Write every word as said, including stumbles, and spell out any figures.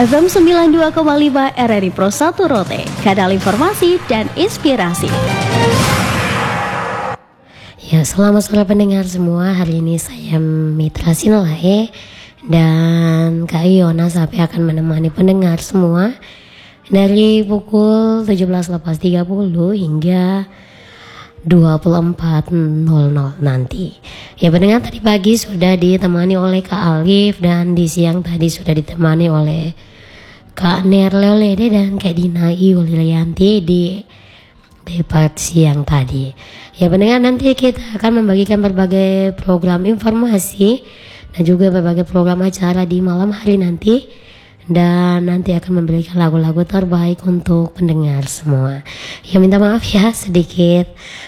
F M sembilan puluh dua koma lima R R I Pro satu Rote, kanal informasi dan inspirasi. Ya, selamat sore pendengar semua. Hari ini saya Mitra Sinolae dan Kak Iona Sapi akan menemani pendengar semua dari pukul tujuh belas tiga puluh hingga dua puluh empat nol nol nanti. Ya, pendengar, tadi pagi sudah ditemani oleh Kak Alif dan di siang tadi sudah ditemani oleh Kak Nerleolede dan Kak Dina Iulianti di depart siang tadi. Ya, pendengar, nanti kita akan membagikan berbagai program informasi dan juga berbagai program acara di malam hari nanti. Dan nanti akan memberikan lagu-lagu terbaik untuk pendengar semua. Ya, minta maaf ya sedikit